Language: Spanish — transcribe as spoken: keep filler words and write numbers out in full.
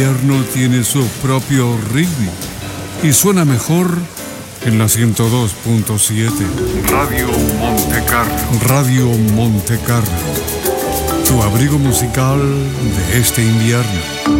invierno tiene su propio ritmo y suena mejor en la ciento dos punto siete. Radio Monte Carlo. Radio Monte Carlo. Tu abrigo musical de este invierno.